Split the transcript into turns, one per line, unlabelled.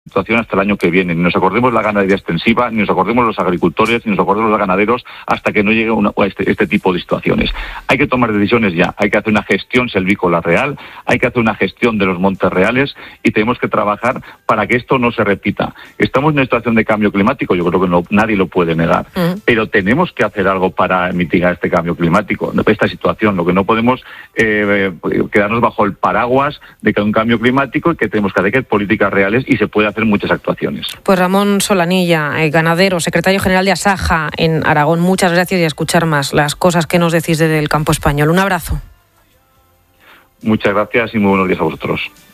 situación hasta el año que viene. Ni nos acordemos la ganadería extensiva, ni nos acordemos los agricultores, ni nos acordemos los ganaderos hasta que no llegue este tipo de situaciones. Hay que tomar decisiones ya, hay que hacer una gestión silvícola real, hay que hacer una gestión de los montes reales y tenemos que trabajar para que esto no se repita. Estamos en una situación de cambio climático, yo creo que nadie lo puede negar, pero tenemos que hacer algo para mitigar este cambio climático, esta situación. Lo que no podemos quedarnos bajo el paraguas de que hay un cambio climático y que tenemos que hacer políticas reales y se puede hacer muchas actuaciones.
Pues Ramón Solanilla, ganadero, secretario general de Asaja en Aragón, muchas gracias y a escuchar más las cosas que nos decís desde el campo español. Un abrazo.
Muchas gracias y muy buenos días a vosotros.